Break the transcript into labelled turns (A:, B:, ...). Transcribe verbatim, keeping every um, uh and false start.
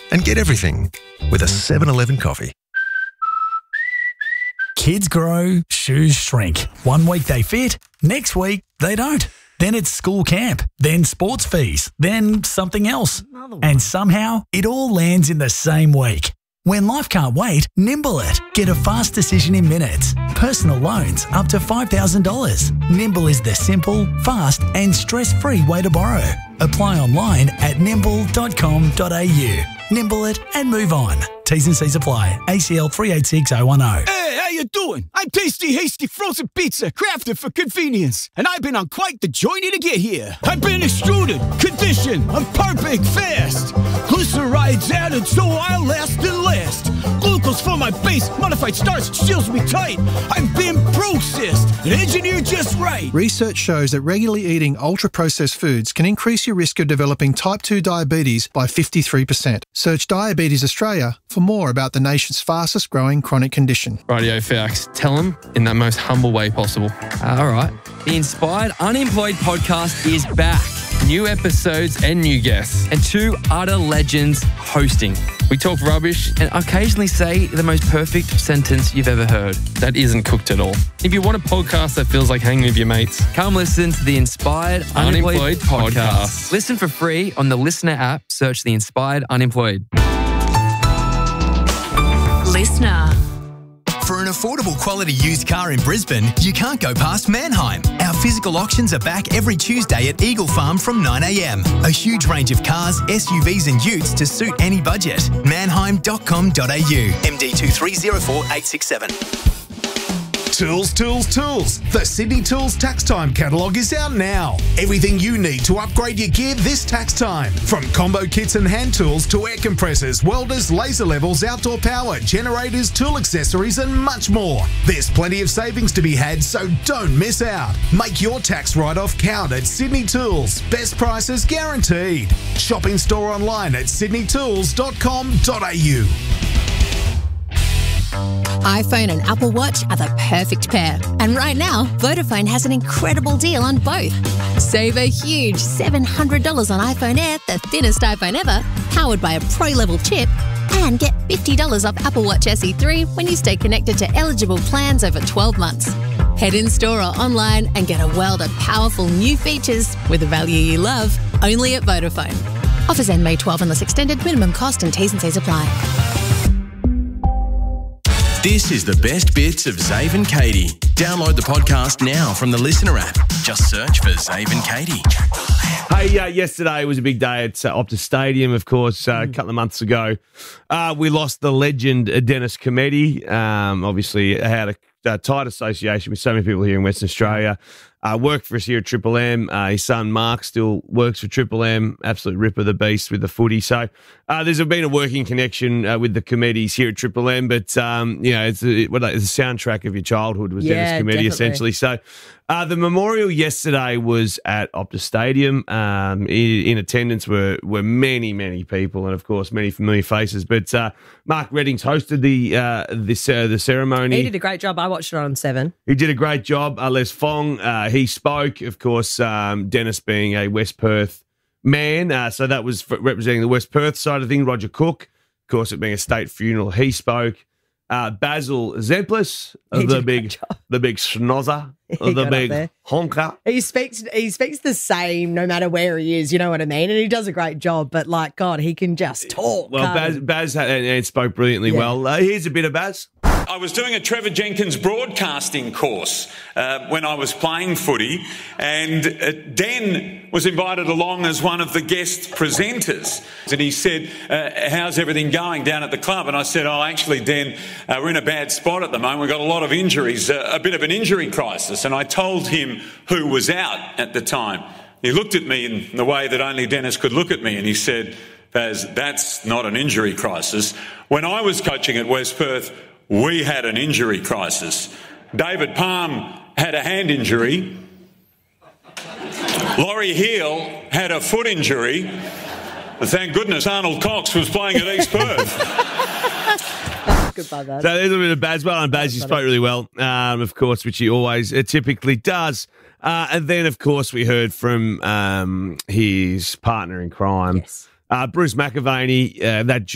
A: and get everything with a seven eleven coffee.
B: Kids grow, shoes shrink. One week they fit, next week they don't. Then it's school camp, then sports fees, then something else. And somehow it all lands in the same week. When life can't wait, Nimble it. Get a fast decision in minutes. Personal loans up to five thousand dollars. Nimble is the simple, fast and stress-free way to borrow. Apply online at nimble dot com dot a u. Nimble it and move on. T's and C's apply. A C L three eight six oh one oh.
C: Hey, how you doing? I'm Tasty Hasty Frozen Pizza, crafted for convenience. And I've been on quite the journey to get here. I've been extruded, conditioned, I'm perfect fast. Glycerides added so I'll last and last. Glucose for my base, modified starch seals me tight. I've been processed and engineered just right.
D: Research shows that regularly eating ultra-processed foods can increase your risk of developing type two diabetes by fifty-three percent. Search Diabetes Australia for more about the nation's fastest growing chronic condition.
E: Radio Fax, tell them in that most humble way possible.
F: Uh, all right. The Inspired Unemployed podcast is back.
E: New episodes and new guests.
F: And two utter legends hosting.
E: We talk rubbish
F: And occasionally say the most perfect sentence you've ever heard.
E: that isn't cooked at all. If you want a podcast that feels like hanging with your mates,
F: Come listen to the Inspired Unemployed,
E: Unemployed
F: podcast.
E: Podcast.
F: Listen for free on the Listener app. Search the Inspired Unemployed.
G: Listener.
H: For an affordable quality used car in Brisbane, you can't go past Manheim. Our physical auctions are back every Tuesday at Eagle Farm from nine a m. A huge range of cars, S U Vs and utes to suit any budget. manheim dot com dot a u. M D two three zero four eight six seven.
I: Tools, tools, tools. The Sydney Tools Tax Time catalogue is out now. Everything you need to upgrade your gear this tax time. From combo kits and hand tools to air compressors, welders, laser levels, outdoor power, generators, tool accessories and much more. There's plenty of savings to be had, so don't miss out. Make your tax write-off count at Sydney Tools. Best prices guaranteed. Shop in store online at sydney tools dot com dot a u.
G: iPhone and Apple Watch are the perfect pair. And right now, Vodafone has an incredible deal on both. Save a huge seven hundred dollars on iPhone Air, the thinnest iPhone ever, powered by a pro-level chip, and get fifty dollars off Apple Watch S E three when you stay connected to eligible plans over twelve months. Head in store or online and get a world of powerful new features with the value you love, only at Vodafone. Offers end May twelfth unless extended. Minimum cost and T's and C's apply.
H: This is the best bits of Zave and Katie. Download the podcast now from the Listener app. Just search for Zave and Katie.
J: Hey, uh, yesterday was a big day at uh, Optus Stadium, of course, uh, a couple of months ago. Uh, we lost the legend uh, Dennis Cometti. Um, obviously, had a, a tight association with so many people here in Western Australia. Uh, worked for us here at Triple M. Uh, his son Mark still works for Triple M. Absolute rip of the beast with the footy. So uh, there's been a working connection uh, with the Comettis here at Triple M. But um, you know, it's a, what, it's a soundtrack of your childhood was
K: Yeah,
J: Dennis Cometti
K: definitely.
J: essentially. So uh, the memorial yesterday was at Optus Stadium. Um, in, in attendance were were many many people, and of course many familiar faces. But uh, Mark Reddings hosted the uh, this uh, the ceremony.
K: He did a great job. I watched it on Seven.
J: He did a great job. Uh, Les Fong, uh, he spoke, of course, um, Dennis being a West Perth man. Uh, so that was for representing the West Perth side of things. Roger Cook, of course, it being a state funeral, he spoke. Uh, Basil Zemplis,
K: He did
J: the
K: a
J: big,
K: great job.
J: the big schnozzer,
K: He
J: the
K: got up
J: big
K: there.
J: honker.
K: He speaks. He speaks the same no matter where he is. You know what I mean? And he does a great job. But like God, he can just talk.
J: Well,
K: can't
J: Baz,
K: he?
J: Baz had, and, and spoke brilliantly
K: Yeah.
J: well. Uh, here's a bit of Baz.
L: I was doing a Trevor Jenkins broadcasting course uh, when I was playing footy, and uh, Den was invited along as one of the guest presenters. And he said, uh, how's everything going down at the club? And I said, oh, actually, Den, uh, we're in a bad spot at the moment. We've got a lot of injuries, uh, a bit of an injury crisis. And I told him who was out at the time. He looked at me in the way that only Dennis could look at me, and he said, Baz, that's not an injury crisis. When I was coaching at West Perth, we had an injury crisis. David Palm had a hand injury. Laurie Heel had a foot injury. But thank goodness Arnold Cox was playing at East Perth.
K: Good by that.
J: So there's a bit of Baz. Well, and Baz, you spoke really well, um, of course, which he always uh, typically does. Uh, and then, of course, we heard from um, his partner in crime,
K: Yes.
J: uh, Bruce McAvaney, uh, that